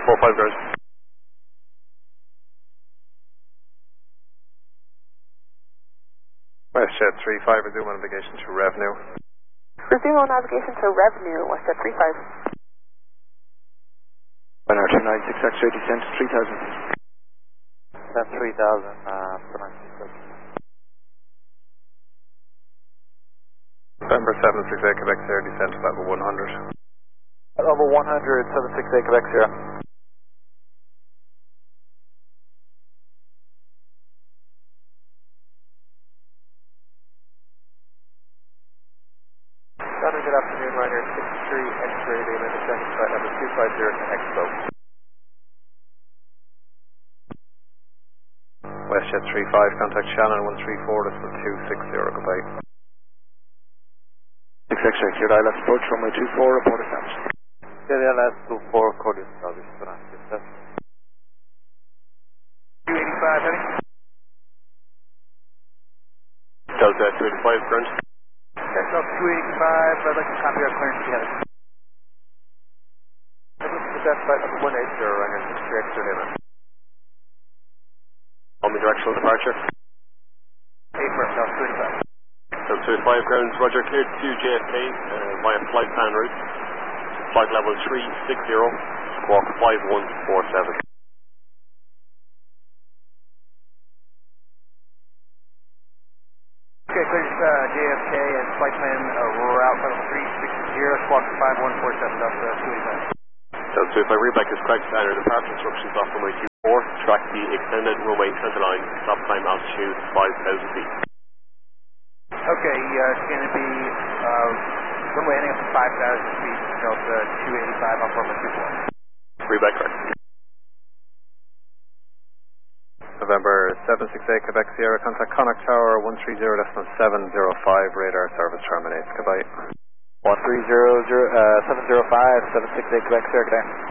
45 ground. WestJet 35, resume on navigation to revenue. Resume on navigation to revenue, WestJet 35. Winner 296 X-ray descent 3000. Descent 3000, pronunciation. November 768 Quebec Sierra, descent to level 100. Level 100, 768 Quebec Sierra. Good afternoon, Ryanair 63 X-ray, Lima, descending flight number 250 to Expo. WestJet 35, contact Shannon 134.260, goodbye. 6 X-ray, cleared ILS approach, runway 24, report established. Cleared ILS 24, cordial established, pronunciation. 285, heading. Delta 285, ground. Delta 285, I'd like to copy our clearance together. This is the best flight number 180, Ryanair 63 X-ray, Lima. Omnidirectional departure. 8 for Delta 285. Delta 285, ground, roger, cleared to JFK via flight plan route. Flight level 360, squawk 5147. Okay, cleared JFK and flight plan route level 360, squawk 5147, Delta 285. Delta 285, readback is correct, standard departure instructions off runway 24, track the extended runway center line, stop climb altitude 5,000 feet. Okay, it's going to be runway heading up to 5,000 feet, Delta 285 off runway 24. Readback correct. November 768 Quebec Sierra, contact Connacht Tower 130.705, radar service terminates, goodbye. 130.705, 768 Quebec Sierra, good day.